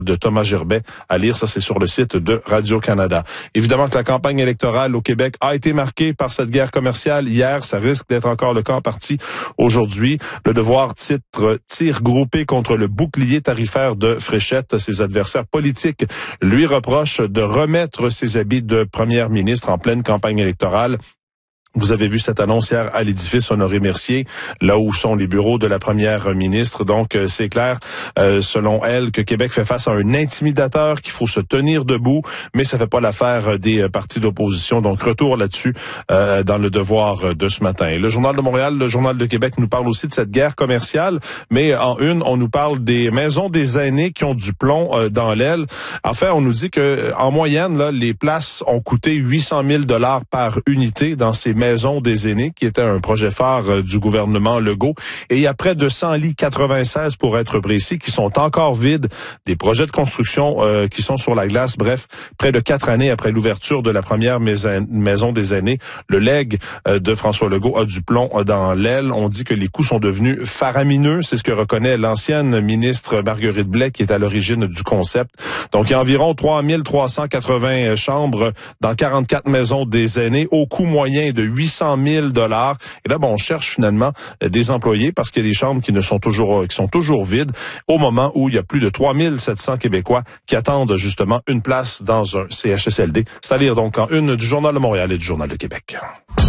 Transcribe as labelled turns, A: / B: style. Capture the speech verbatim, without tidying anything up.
A: de Thomas Gerbet à lire. Ça, c'est sur le site de Radio-Canada. Évidemment que la campagne électorale au Québec a été marquée par cette guerre commerciale hier. Ça risque d'être encore le cas en partie aujourd'hui. Le Devoir titre « Tir groupé contre le bouclier tarifaire de Fréchette ». Ses adversaires politiques lui reprochent de remettre ses habits de première ministre en pleine campagne électorale. Vous avez vu cette annonce hier à l'édifice Honoré-Mercier, là où sont les bureaux de la première ministre. Donc, euh, c'est clair, euh, selon elle, que Québec fait face à un intimidateur, qu'il faut se tenir debout, mais ça fait pas l'affaire des euh, partis d'opposition. Donc, retour là-dessus euh, dans le Devoir de ce matin. Et le Journal de Montréal, le Journal de Québec nous parle aussi de cette guerre commerciale, mais en une, on nous parle des maisons des aînés qui ont du plomb euh, dans l'aile. Enfin, on nous dit que en moyenne, là, les places ont coûté huit cent mille dollars par unité dans ces maison des aînés, qui était un projet phare euh, du gouvernement Legault. Et il y a près de cent lits, quatre-vingt-seize pour être précis, qui sont encore vides. Des projets de construction euh, qui sont sur la glace. Bref, près de quatre années après l'ouverture de la première maison des aînés, le legs euh, de François Legault a du plomb dans l'aile. On dit que les coûts sont devenus faramineux. C'est ce que reconnaît l'ancienne ministre Marguerite Blais, qui est à l'origine du concept. Donc, il y a environ trois mille trois cent quatre-vingts chambres dans quarante-quatre maisons des aînés, au coût moyen de huit cent mille dollars. Et là, bon, on cherche finalement des employés parce qu'il y a des chambres qui ne sont toujours, qui sont toujours vides au moment où il y a plus de trois mille sept cents Québécois qui attendent justement une place dans un C H S L D. C'est-à-dire donc en une du Journal de Montréal et du Journal de Québec.